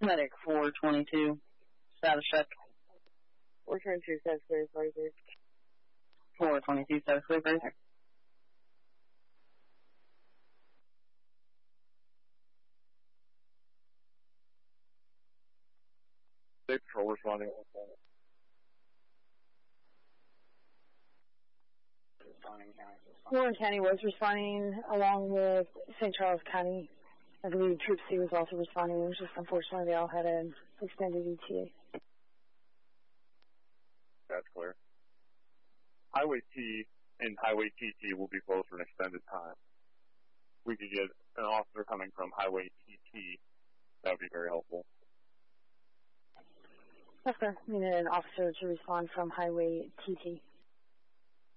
Medic 422, status check. 422, status clear, further. 422, status clear, further. State Patrol responding. Warren County was responding along with St. Charles County. I believe Troop C was also responding. It was just unfortunately they all had an extended ETA. That's clear. Highway T and Highway TT will be closed for an extended time. We could get an officer coming from Highway TT. That would be very helpful. That's fair. We need an officer to respond from Highway TT.